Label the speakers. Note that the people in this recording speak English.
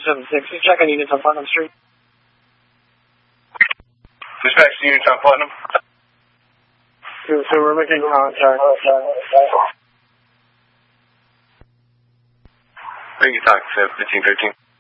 Speaker 1: 276. Just check on units on Putnam Street.
Speaker 2: Dispatch to units on Putnam.
Speaker 1: So we're making contact.
Speaker 2: Where you talk to 1513?